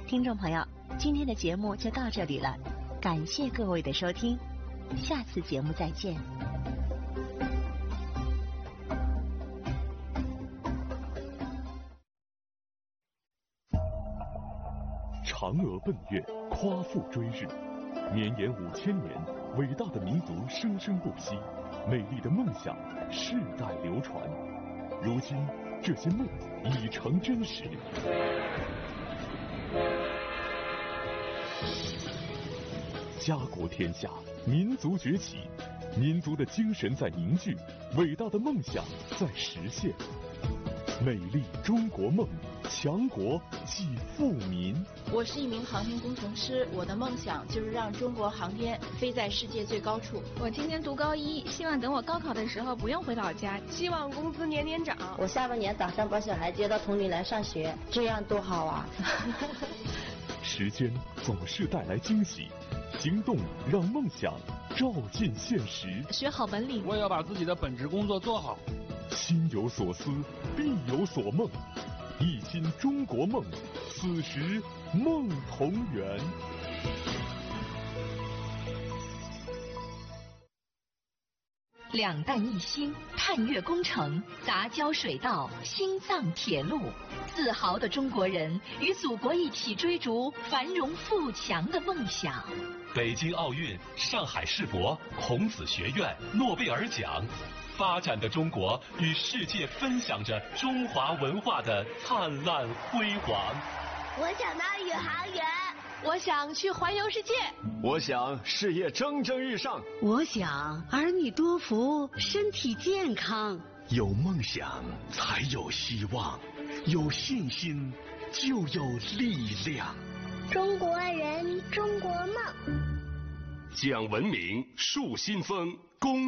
听众朋友，今天的节目就到这里了，感谢各位的收听，下次节目再见。 嫦娥奔月，夸父追日，绵延5000年，伟大的民族生生不息，美丽的梦想世代流传。如今，这些梦已成真实。家国天下，民族崛起，民族的精神在凝聚，伟大的梦想在实现。美丽中国梦，强国即富民。 我是一名航天工程师，我的梦想就是让中国航天飞在世界最高处。 我今年读高一，希望等我高考的时候不用回老家， 希望工资年年涨。 我下半年打算把小孩接到同里来上学，这样多好啊！ 时间总是带来惊喜，行动让梦想照进现实。 学好本领， 我也要把自己的本职工作做好。 心有所思，必有所梦，一心中国梦，此时梦同圆。 两弹一星、探月工程、杂交水稻、心脏铁路，自豪的中国人与祖国一起追逐繁荣富强的梦想。 北京奥运、上海世博、孔子学院、诺贝尔奖，发展的中国与世界分享着中华文化的灿烂辉煌。 我想当宇航员， 我想去环游世界， 我想事业蒸蒸日上， 我想儿女多福，身体健康。 有梦想才有希望，有信心就有力量。 中国人，中国梦。 讲文明，树新风，公